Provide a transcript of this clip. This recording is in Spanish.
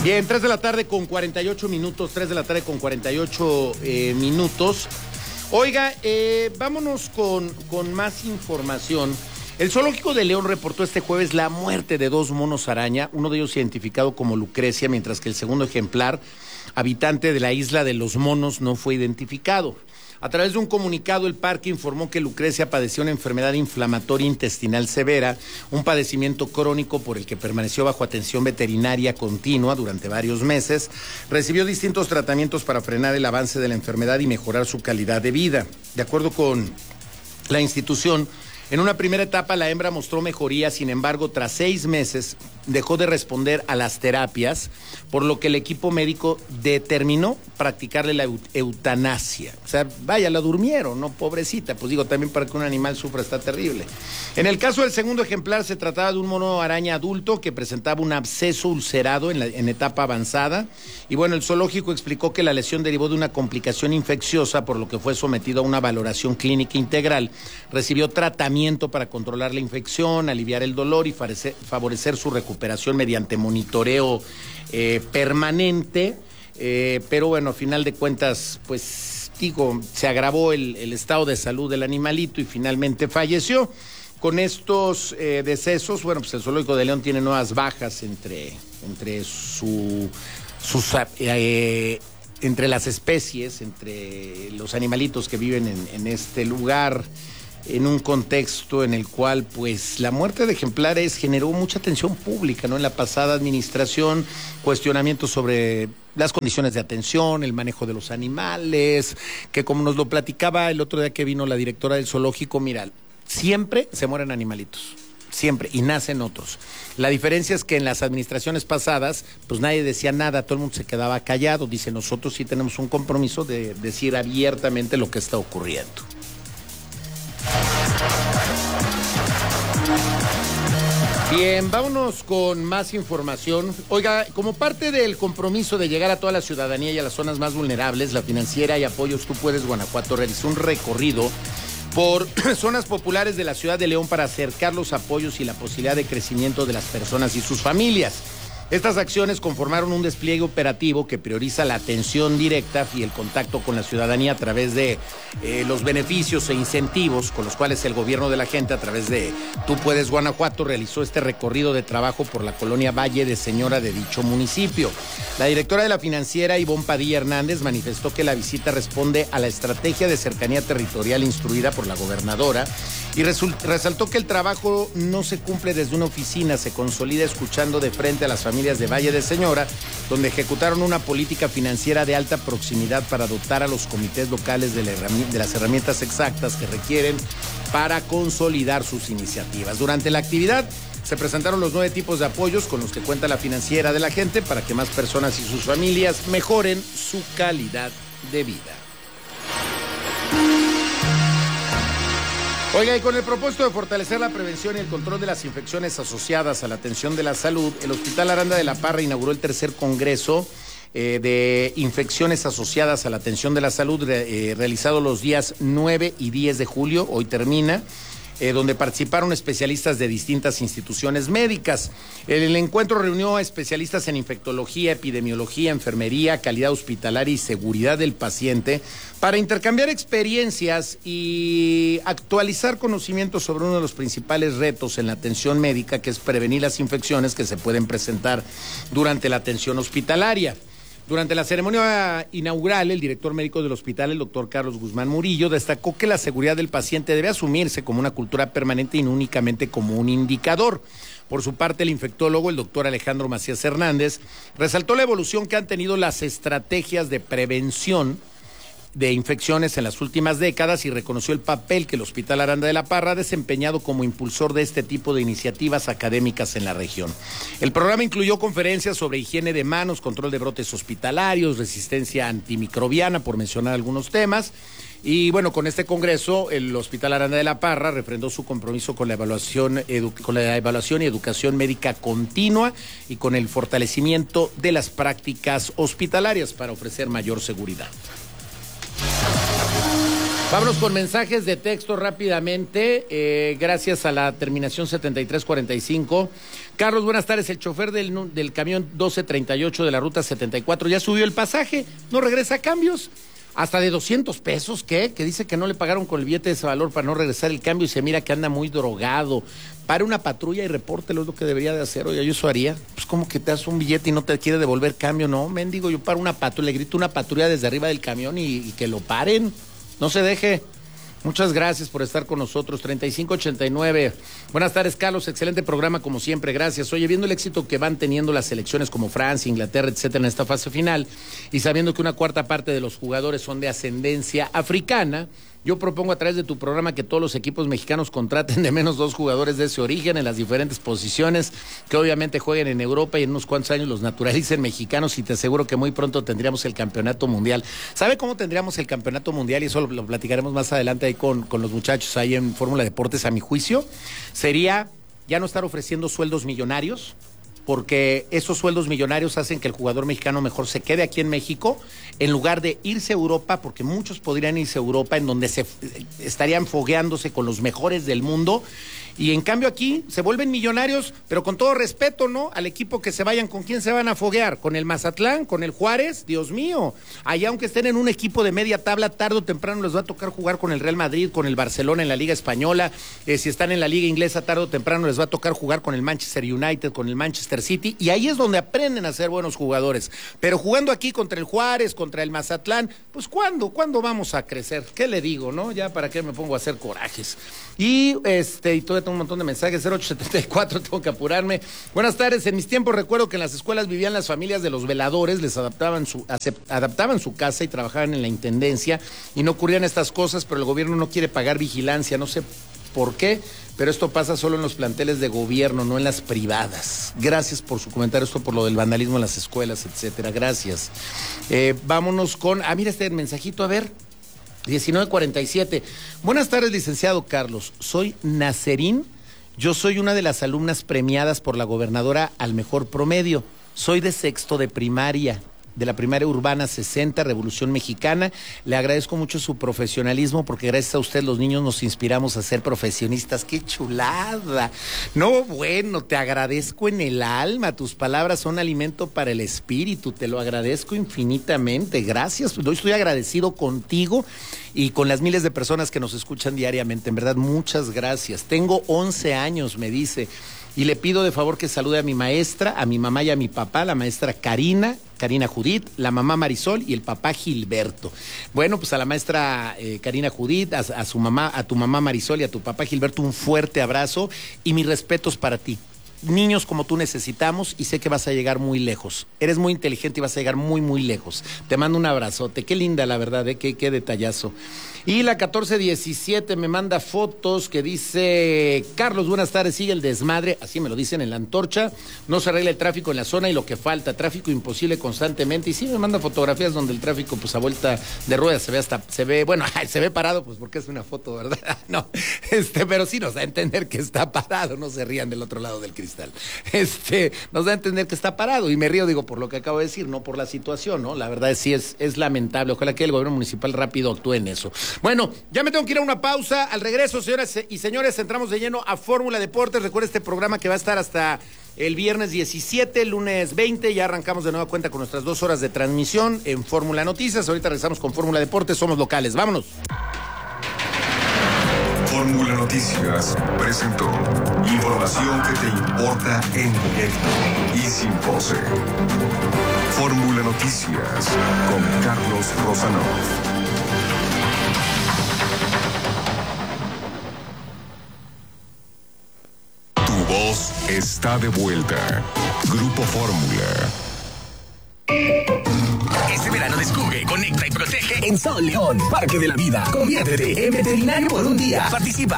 Bien, 3 de la tarde con 48 minutos, 3 de la tarde con 48 minutos. Oiga, vámonos con más información. El Zoológico de León reportó este jueves la muerte de 2 monos araña, uno de ellos identificado como Lucrecia, mientras que el segundo ejemplar, habitante de la isla de los monos, no fue identificado. A través de un comunicado, el parque informó que Lucrecia padeció una enfermedad inflamatoria intestinal severa, un padecimiento crónico por el que permaneció bajo atención veterinaria continua durante varios meses. Recibió distintos tratamientos para frenar el avance de la enfermedad y mejorar su calidad de vida. De acuerdo con la institución, en una primera etapa la hembra mostró mejoría, sin embargo, tras 6 meses dejó de responder a las terapias, por lo que el equipo médico determinó practicarle la eutanasia. O sea, vaya, la durmieron, ¿no? Pobrecita, pues digo, también para que un animal sufra está terrible. En el caso del segundo ejemplar, se trataba de un mono araña adulto que presentaba un absceso ulcerado en etapa avanzada. Y bueno, el zoológico explicó que la lesión derivó de una complicación infecciosa, por lo que fue sometido a una valoración clínica integral. Recibió tratamiento para controlar la infección, aliviar el dolor y favorecer su recuperación mediante monitoreo permanente. Pero bueno, a final de cuentas, pues digo, se agravó el estado de salud del animalito y finalmente falleció. Con estos decesos, bueno, pues el Zoológico de León tiene nuevas bajas entre las especies, entre los animalitos que viven en este lugar, en un contexto en el cual, pues, la muerte de ejemplares generó mucha atención pública, ¿no? En la pasada administración, cuestionamientos sobre las condiciones de atención, el manejo de los animales, que como nos lo platicaba el otro día que vino la directora del zoológico, mira, siempre se mueren animalitos, siempre, y nacen otros. La diferencia es que en las administraciones pasadas, pues nadie decía nada, todo el mundo se quedaba callado. Dice, nosotros sí tenemos un compromiso de decir abiertamente lo que está ocurriendo. Bien, vámonos con más información. Oiga, como parte del compromiso de llegar a toda la ciudadanía y a las zonas más vulnerables, la Financiera y Apoyos Tú Puedes Guanajuato realizó un recorrido por zonas populares de la ciudad de León para acercar los apoyos y la posibilidad de crecimiento de las personas y sus familias. Estas acciones conformaron un despliegue operativo que prioriza la atención directa y el contacto con la ciudadanía a través de los beneficios e incentivos con los cuales el gobierno de la gente, a través de Tú Puedes Guanajuato, realizó este recorrido de trabajo por la colonia Valle de Señora de dicho municipio. La directora de la Financiera, Ivonne Padilla Hernández, manifestó que la visita responde a la estrategia de cercanía territorial instruida por la gobernadora y resaltó que el trabajo no se cumple desde una oficina, se consolida escuchando de frente a las familias de Valle de Señora, donde ejecutaron una política financiera de alta proximidad para dotar a los comités locales de las herramientas exactas que requieren para consolidar sus iniciativas. Durante la actividad se presentaron los 9 tipos de apoyos con los que cuenta la Financiera de la gente para que más personas y sus familias mejoren su calidad de vida. Oiga, y con el propósito de fortalecer la prevención y el control de las infecciones asociadas a la atención de la salud, el Hospital Aranda de la Parra inauguró el 3er Congreso de infecciones asociadas a la atención de la salud, realizado los días 9 y 10 de julio, hoy termina, donde participaron especialistas de distintas instituciones médicas. El encuentro reunió a especialistas en infectología, epidemiología, enfermería, calidad hospitalaria y seguridad del paciente para intercambiar experiencias y actualizar conocimientos sobre uno de los principales retos en la atención médica, que es prevenir las infecciones que se pueden presentar durante la atención hospitalaria. Durante la ceremonia inaugural, el director médico del hospital, el doctor Carlos Guzmán Murillo, destacó que la seguridad del paciente debe asumirse como una cultura permanente y no únicamente como un indicador. Por su parte, el infectólogo, el doctor Alejandro Macías Hernández, resaltó la evolución que han tenido las estrategias de prevención de infecciones en las últimas décadas y reconoció el papel que el Hospital Aranda de la Parra ha desempeñado como impulsor de este tipo de iniciativas académicas en la región. El programa incluyó conferencias sobre higiene de manos, control de brotes hospitalarios, resistencia antimicrobiana, por mencionar algunos temas. Y bueno, con este congreso, el Hospital Aranda de la Parra refrendó su compromiso con la evaluación y educación médica continua y con el fortalecimiento de las prácticas hospitalarias para ofrecer mayor seguridad. Vámonos con mensajes de texto rápidamente, gracias a la terminación 7345. Carlos, buenas tardes. El chofer del camión 1238 de la ruta 74 ya subió el pasaje, no regresa a cambios. Hasta de 200 pesos, ¿qué? Que dice que no le pagaron con el billete de ese valor para no regresar el cambio y se mira que anda muy drogado. Pare una patrulla y repórtelo, es lo que debería de hacer. Oye, yo eso haría. Pues como que te das un billete y no te quiere devolver cambio, ¿no? Mendigo, yo paro una patrulla, le grito una patrulla desde arriba del camión y que lo paren. No se deje. Muchas gracias por estar con nosotros. 3589. Buenas tardes, Carlos. Excelente programa como siempre. Gracias. Oye, viendo el éxito que van teniendo las selecciones como Francia, Inglaterra, etcétera, en esta fase final, y sabiendo que una cuarta parte de los jugadores son de ascendencia africana, yo propongo a través de tu programa que todos los equipos mexicanos contraten de menos 2 jugadores de ese origen en las diferentes posiciones, que obviamente jueguen en Europa y en unos cuantos años los naturalicen mexicanos, y te aseguro que muy pronto tendríamos el campeonato mundial. ¿Sabe cómo tendríamos el campeonato mundial? Y eso lo platicaremos más adelante ahí con los muchachos ahí en Fórmula Deportes. A mi juicio, sería ya no estar ofreciendo sueldos millonarios, porque esos sueldos millonarios hacen que el jugador mexicano mejor se quede aquí en México, en lugar de irse a Europa, porque muchos podrían irse a Europa, en donde se estarían fogueándose con los mejores del mundo, y en cambio aquí se vuelven millonarios, pero con todo respeto, ¿no? Al equipo que se vayan, ¿con quién se van a foguear? ¿Con el Mazatlán? ¿Con el Juárez? Dios mío, allá aunque estén en un equipo de media tabla, tarde o temprano les va a tocar jugar con el Real Madrid, con el Barcelona en la Liga Española, si están en la Liga Inglesa, tarde o temprano les va a tocar jugar con el Manchester United, con el Manchester City, y ahí es donde aprenden a ser buenos jugadores. Pero jugando aquí contra el Juárez, contra el Mazatlán, pues ¿cuándo vamos a crecer? ¿Qué le digo, no? Ya para qué me pongo a hacer corajes. Y todavía tengo un montón de mensajes. 0874, tengo que apurarme. Buenas tardes. En mis tiempos recuerdo que en las escuelas vivían las familias de los veladores, les adaptaban su casa y trabajaban en la intendencia, y no ocurrían estas cosas, pero el gobierno no quiere pagar vigilancia, no sé por qué, pero esto pasa solo en los planteles de gobierno, no en las privadas. Gracias por su comentario, esto por lo del vandalismo en las escuelas, etcétera. Gracias. Vámonos con, mira este mensajito, a ver. 1947. Buenas tardes, licenciado Carlos. Soy Nacerín. Yo soy una de las alumnas premiadas por la gobernadora al mejor promedio. Soy de sexto de primaria, de la primaria urbana 60, Revolución Mexicana. Le agradezco mucho su profesionalismo, porque gracias a usted los niños nos inspiramos a ser profesionistas. ¡Qué chulada! No, bueno, te agradezco en el alma. Tus palabras son alimento para el espíritu. Te lo agradezco infinitamente. Gracias. Yo estoy agradecido contigo y con las miles de personas que nos escuchan diariamente. En verdad, muchas gracias. Tengo 11 años, me dice. Y le pido de favor que salude a mi maestra, a mi mamá y a mi papá, la maestra Karina Judith, la mamá Marisol y el papá Gilberto. Bueno, pues a la maestra Karina Judith, a su mamá, a tu mamá Marisol y a tu papá Gilberto, un fuerte abrazo y mis respetos para ti. Niños como tú necesitamos, y sé que vas a llegar muy lejos. Eres muy inteligente y vas a llegar muy, muy lejos. Te mando un abrazote. Qué linda, la verdad, qué detallazo. Y la 1417 me manda fotos que dice: Carlos, buenas tardes, sigue el desmadre, así me lo dicen en la antorcha, no se arregla el tráfico en la zona y lo que falta, tráfico imposible constantemente. Y sí me manda fotografías donde el tráfico pues a vuelta de ruedas se ve parado, pues porque es una foto, ¿verdad? No, pero sí nos da a entender que está parado, no se rían del otro lado del cristal. Nos da a entender que está parado, y me río, digo, por lo que acabo de decir, no por la situación, ¿no? La verdad sí es lamentable. Ojalá que el gobierno municipal rápido actúe en eso. Bueno, ya me tengo que ir a una pausa. Al regreso, señoras y señores, entramos de lleno a Fórmula Deportes. Recuerda este programa que va a estar hasta el viernes 17, lunes 20. Ya arrancamos de nueva cuenta con nuestras 2 horas de transmisión en Fórmula Noticias. Ahorita regresamos con Fórmula Deportes. Somos locales. Vámonos. Fórmula Noticias presentó información que te importa en directo y sin pose. Fórmula Noticias con Carlos Rosanov. Tu voz está de vuelta. Grupo Fórmula. Este verano descubre, conecta y protege en Sol León, Parque de la Vida. Conviértete en veterinario por un día. Participa